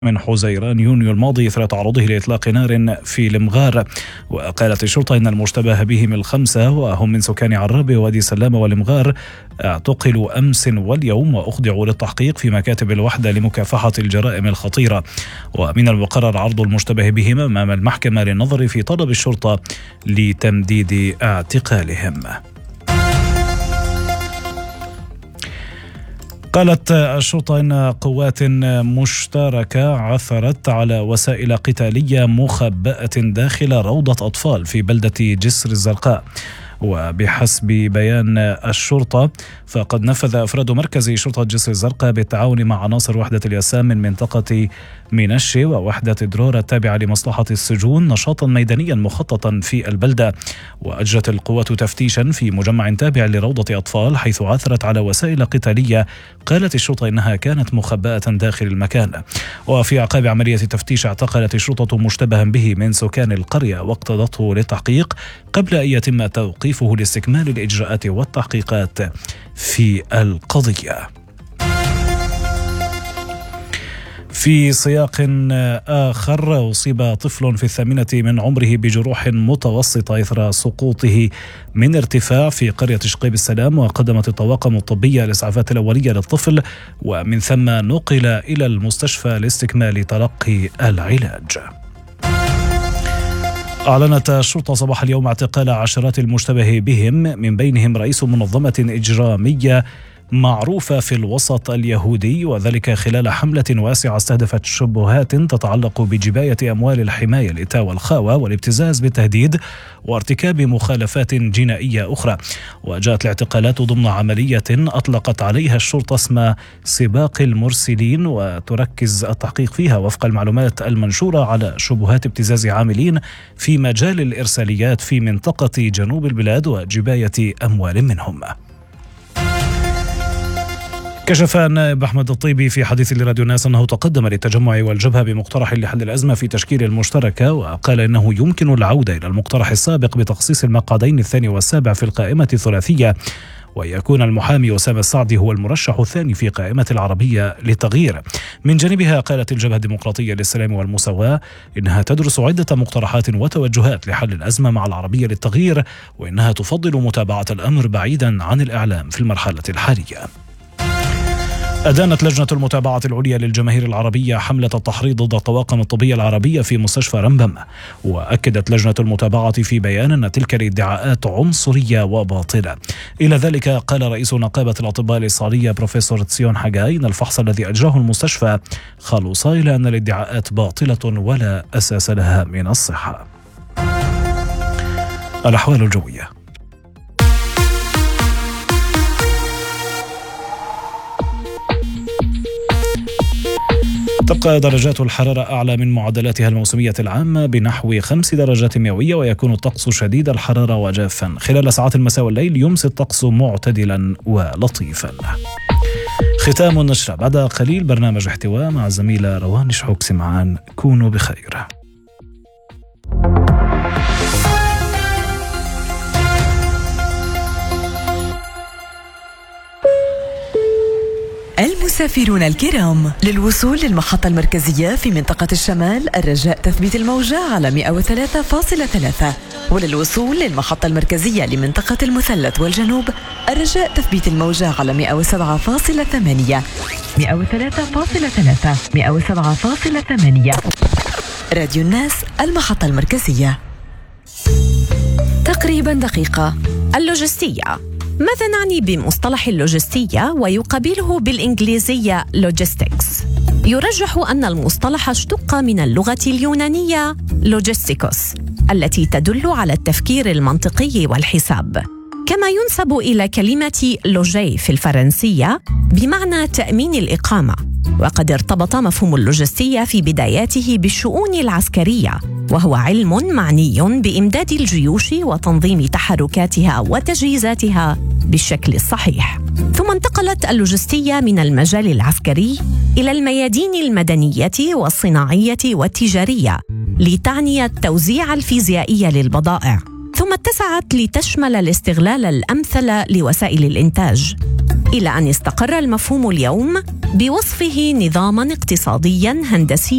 من حزيران يونيو الماضي إثر تعرضه لإطلاق نار في المغار. وقالت الشرطة إن المشتبه بهم ال5 وهم من سكان عرابة ووادي سلامة والمغار اعتقلوا أمس واليوم وأخضعوا للتحقيق في مكاتب الوحدة لمكافحة الجرائم الخطيرة. ومن المقرر عرض المشتبه بهم أمام المحكمة للنظر في طلب الشرطة لتمديد اعتقالهم. قالت الشرطة إن قوات مشتركة عثرت على وسائل قتالية مخبأة داخل روضة أطفال في بلدة جسر الزرقاء. وبحسب بيان الشرطة فقد نفذ أفراد مركز شرطة جسر الزرقاء بالتعاون مع عناصر وحدة اليسام من منطقة مينشي ووحدة درورة التابعة لمصلحة السجون نشاطا ميدانيا مخططا في البلدة. وأجرت القوات تفتيشا في مجمع تابع لروضة أطفال حيث عثرت على وسائل قتالية قالت الشرطة إنها كانت مخبأة داخل المكان. وفي أعقاب عملية تفتيش اعتقلت الشرطة مشتبها به من سكان القرية واقتضته للتحقيق قبل أن يتم توقيفه لاستكمال الإجراءات والتحقيقات في القضية. في سياق آخر أصيب طفل في 8 من عمره بجروح متوسطة إثر سقوطه من ارتفاع في قرية شقيب السلام. وقدمت الطواقم الطبية الإسعافات الأولية للطفل ومن ثم نقل إلى المستشفى لاستكمال تلقي العلاج. أعلنت الشرطة صباح اليوم اعتقال عشرات المشتبه بهم من بينهم رئيس منظمة إجرامية معروفة في الوسط اليهودي وذلك خلال حملة واسعة استهدفت شبهات تتعلق بجباية أموال الحماية الإتاوة والخاوة والابتزاز بالتهديد وارتكاب مخالفات جنائية أخرى. وجاءت الاعتقالات ضمن عملية أطلقت عليها الشرطة اسم سباق المرسلين وتركز التحقيق فيها وفق المعلومات المنشورة على شبهات ابتزاز عاملين في مجال الإرساليات في منطقة جنوب البلاد وجباية أموال منهم. كشف النائب أحمد الطيبي في حديث لراديو الناس أنه تقدم للتجمع والجبهة بمقترح لحل الأزمة في تشكيل المشتركة. وقال إنه يمكن العودة إلى المقترح السابق بتخصيص المقعدين 2 و7 في القائمة الثلاثية ويكون المحامي أسامة السعدي هو المرشح الثاني في قائمة العربية للتغيير. من جانبها قالت الجبهة الديمقراطية للسلام والمساواة إنها تدرس عدة مقترحات وتوجهات لحل الأزمة مع العربية للتغيير وإنها تفضل متابعة الأمر بعيدا عن الإعلام في المرحلة الحالية. أدانت لجنة المتابعة العليا للجماهير العربية حملة التحريض ضد الطواقم الطبية العربية في مستشفى رمبم. وأكدت لجنة المتابعة في بيان أن تلك الادعاءات عنصرية وباطلة. إلى ذلك قال رئيس نقابة الأطباء الإسرائيلية بروفيسور تسيون حجاي إن الفحص الذي أجراه المستشفى خلص إلى أن الادعاءات باطلة ولا أساس لها من الصحة. الأحوال الجوية. تبقى درجات الحرارة أعلى من معدلاتها الموسمية العامة بنحو 5 درجات مئوية ويكون الطقس شديد الحرارة وجافا. خلال ساعات المساء والليل يمسي الطقس معتدلا ولطيفا. ختام النشرة بعد قليل برنامج احتواء مع الزميلة روان شحوك سمعان. كونوا بخير. المسافرون الكرام، للوصول للمحطة المركزية في منطقة الشمال الرجاء تثبيت الموجة على 103.3 وللوصول للمحطة المركزية لمنطقة المثلث والجنوب الرجاء تثبيت الموجة على 107.8 103.3 107.8. راديو الناس المحطة المركزية. تقريبا دقيقة. اللوجستية. ماذا نعني بمصطلح اللوجستية ويقابله بالإنجليزية logistics؟ يرجح أن المصطلح اشتق من اللغة اليونانية لوجستيكوس التي تدل على التفكير المنطقي والحساب، كما ينسب إلى كلمة لوجي في الفرنسية بمعنى تأمين الإقامة. وقد ارتبط مفهوم اللوجستية في بداياته بالشؤون العسكرية، وهو علم معني بإمداد الجيوش وتنظيم تحركاتها وتجهيزاتها بالشكل الصحيح. ثم انتقلت اللوجستية من المجال العسكري إلى الميادين المدنية والصناعية والتجارية لتعني التوزيع الفيزيائي للبضائع، ثم اتسعت لتشمل الاستغلال الأمثل لوسائل الإنتاج. إلى أن استقر المفهوم اليوم بوصفه نظاماً اقتصادياً هندسياً